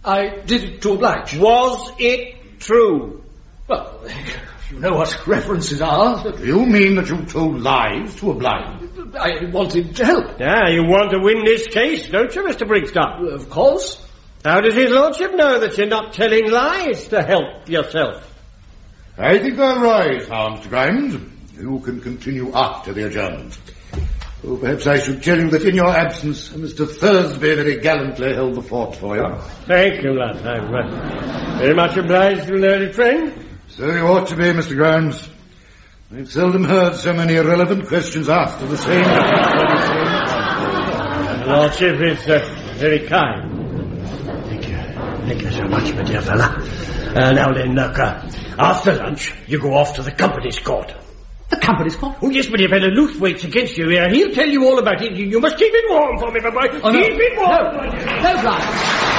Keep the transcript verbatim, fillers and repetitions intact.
I did it to oblige. Was it true? Well, you know what references are. Do you mean that you told lies to oblige? I wanted to help. Ah, you want to win this case, don't you, Mister Brigstock? Of course. How does his lordship know that you're not telling lies to help yourself? I think I'll rise, Mister Grimes. You can continue after the adjournment. Oh, perhaps I should tell you that in your absence, Mister Thursby very gallantly held the fort for you. Thank you, lad. I'm uh, very much obliged to know it, friend. So you ought to be, Mister Grimes. I've seldom heard so many irrelevant questions asked of the same... Your lordship is uh, very kind. Thank you. Thank you so much, my dear fella. Uh, now then, look, uh, after lunch, you go off to the company's court. The company's court? Oh, yes, but if Ella Luth waits against you here, he'll tell you all about it. You, you must keep it warm for me, my boy. Oh, no. Keep it warm. No, no, Brian.